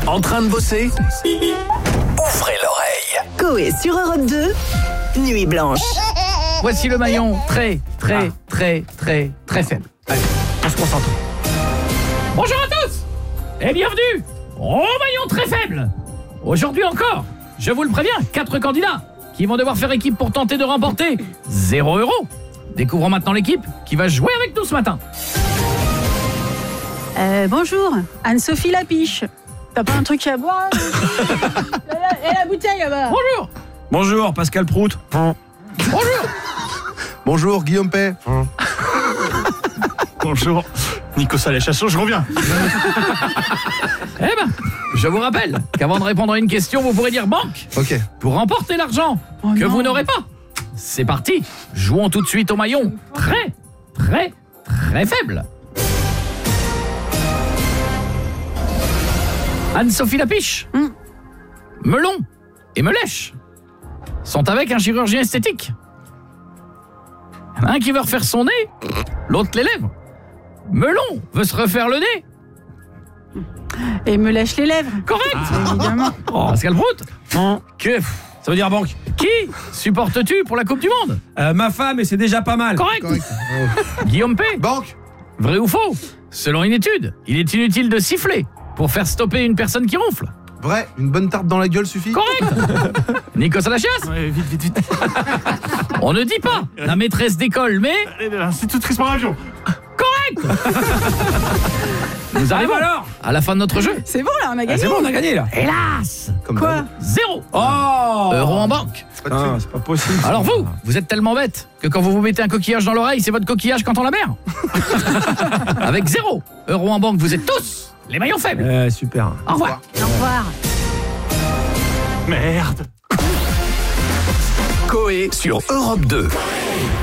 En train de bosser? Ouvrez l'oreille. Coé sur Europe 2, Nuit Blanche. Voici le maillon très faible. Allez, on se concentre. Bonjour à tous et bienvenue au maillon très faible. Aujourd'hui encore, je vous le préviens, 4 candidats qui vont devoir faire équipe pour tenter de remporter 0 €. Découvrons maintenant l'équipe qui va jouer avec nous ce matin. Bonjour, Anne-Sophie Lapiche. T'as pas un truc à boire Et la bouteille là-bas. Bonjour. Bonjour, Pascal Prout. Bonjour. Bonjour, Guillaume Pay. Bonjour, Nico Salé-Chasson, je reviens. Eh ben, je vous rappelle qu'avant de répondre à une question, vous pourrez dire banque Ok. pour remporter l'argent que vous n'aurez pas. C'est parti, jouons tout de suite au maillon très faible. Anne-Sophie Lapiche, Melon et Melèche sont avec un chirurgien esthétique. Il y en a un qui veut refaire son nez, l'autre les lèvres. Melon veut se refaire le nez. Et me lèche les lèvres. Correct. Évidemment. Pascal Prout, Que ça veut dire banque. qui supportes-tu pour la Coupe du Monde? Ma femme, et c'est déjà pas mal. Correct. Guillaume P, Banque. vrai ou faux? Selon une étude, il est inutile de siffler pour faire stopper une personne qui ronfle. Vrai, une bonne tarte dans la gueule suffit. Correct. Nico Salachias, Ouais, vite. on ne dit pas la maîtresse d'école, mais Institutrice par avion. correct. Nous arrivons alors à la fin de notre jeu. C'est bon là, on a gagné. C'est bon, on a gagné là. Hélas, Comme Quoi d'hab. 0 Oh € en banque. Pas de thune. C'est pas possible. Alors vous êtes tellement bête que quand vous vous mettez un coquillage dans l'oreille, c'est votre coquillage quand on la mer. Avec 0 € en banque, vous êtes tous les maillons faibles. Super. Au revoir. Au revoir. Merde. Coé sur Europe 2.